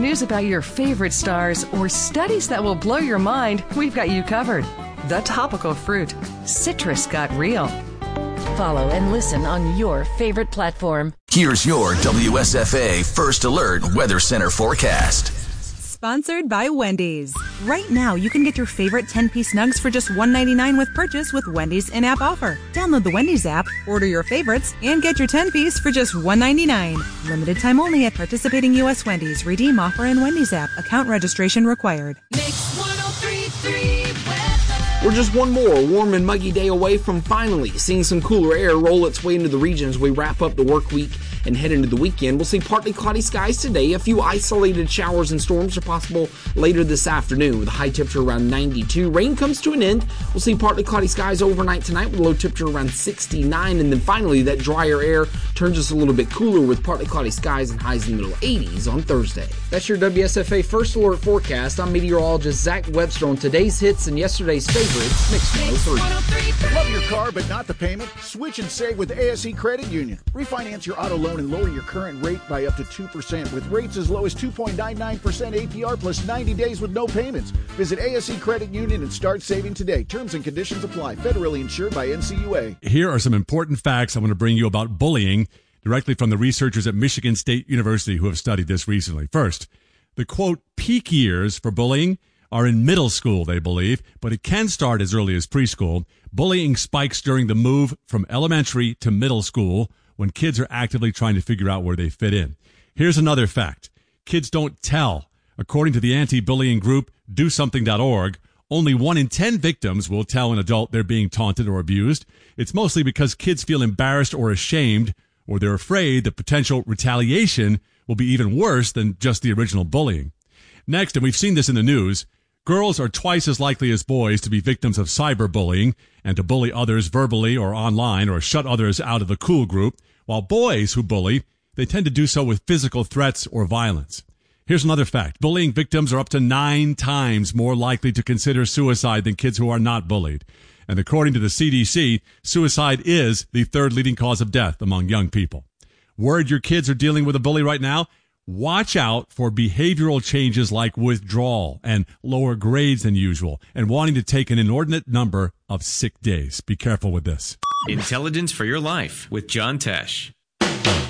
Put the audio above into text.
news about your favorite stars, or studies that will blow your mind, we've got you covered. The Topical Fruit. Citrus got real. Follow and listen on your favorite platform. Here's your WSFA First Alert Weather Center forecast. Sponsored by Wendy's. Right now, you can get your favorite 10-piece nugs for just $1.99 with purchase with Wendy's in-app offer. Download the Wendy's app, order your favorites, and get your 10-piece for just $1.99. Limited time only at participating U.S. Wendy's. Redeem offer in Wendy's app. Account registration required. Mix 103.3 weather. We're just one more warm and muggy day away from finally seeing some cooler air roll its way into the region as we wrap up the work week and head into the weekend. We'll see partly cloudy skies today. A few isolated showers and storms are possible later this afternoon with a high temperature around 92. Rain comes to an end. We'll see partly cloudy skies overnight tonight with a low temperature around 69. And then finally, that drier air turns us a little bit cooler with partly cloudy skies and highs in the middle 80s on Thursday. That's your WSFA First Alert forecast. I'm meteorologist Zach Webster on today's hits and yesterday's favorites, Mix 103. Love your car but not the payment? Switch and save with ASE Credit Union. Refinance your auto loan and lower your current rate by up to 2% with rates as low as 2.99% APR plus 90 days with no payments. Visit ASE Credit Union and start saving today. Terms and conditions apply. Federally insured by NCUA. Here are some important facts I want to bring you about bullying directly from the researchers at Michigan State University who have studied this recently. First, the quote, peak years for bullying are in middle school, they believe, but it can start as early as preschool. Bullying spikes during the move from elementary to middle school when kids are actively trying to figure out where they fit in. Here's another fact. Kids don't tell. According to the anti-bullying group DoSomething.org, only 1 in 10 victims will tell an adult they're being taunted or abused. It's mostly because kids feel embarrassed or ashamed, or they're afraid that potential retaliation will be even worse than just the original bullying. Next, and we've seen this in the news, girls are twice as likely as boys to be victims of cyberbullying and to bully others verbally or online or shut others out of the cool group, while boys who bully, they tend to do so with physical threats or violence. Here's another fact. Bullying victims are up to 9 times more likely to consider suicide than kids who are not bullied. And according to the CDC, suicide is the 3rd leading cause of death among young people. Worried your kids are dealing with a bully right now? Watch out for behavioral changes like withdrawal and lower grades than usual and wanting to take an inordinate number of sick days. Be careful with this. Intelligence for your life with John Tesh.